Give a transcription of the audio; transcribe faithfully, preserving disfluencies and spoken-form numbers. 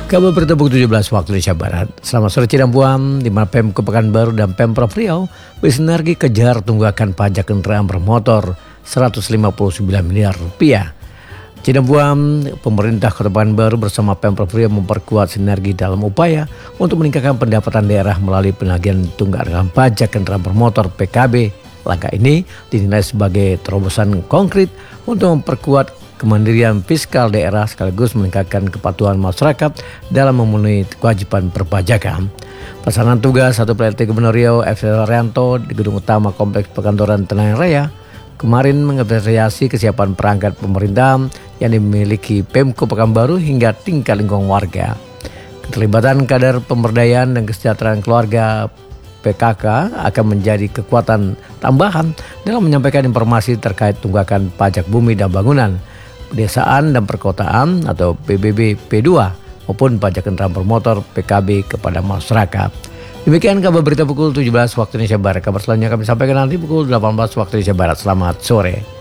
Kabar berita pukul tujuh belas waktu Indonesia Barat. Selamat sore Cirambuan, di mana Pemkot Pekanbaru dan Pemprov Riau bersinergi kejar tunggakan pajak kendaraan bermotor seratus lima puluh sembilan miliar rupiah. Cirambuan, pemerintah Kota Pekanbaru bersama Pemprov Riau memperkuat sinergi dalam upaya untuk meningkatkan pendapatan daerah melalui penagihan tunggakan pajak kendaraan bermotor P K B. Langkah ini dinilai sebagai terobosan konkret untuk memperkuat kemandirian fiskal daerah sekaligus meningkatkan kepatuhan masyarakat dalam memenuhi kewajiban perpajakan. Pelaksanaan tugas satu P L T Gubernur Riau F. Haryanto di Gedung Utama Kompleks Perkantoran Tenang Raya kemarin mengapresiasi kesiapan perangkat pemerintah yang dimiliki Pemkot Pekanbaru hingga tingkat lingkungan warga. Keterlibatan kader pemberdayaan dan kesejahteraan keluarga P K K akan menjadi kekuatan tambahan dalam menyampaikan informasi terkait tunggakan pajak bumi dan bangunan, pedesaan dan perkotaan atau P B B P dua maupun pajak kendaraan bermotor P K B kepada masyarakat. Demikian kabar berita pukul tujuh belas waktu Indonesia Barat. Kabar selanjutnya kami sampaikan nanti pukul delapan belas waktu Indonesia Barat. Selamat sore.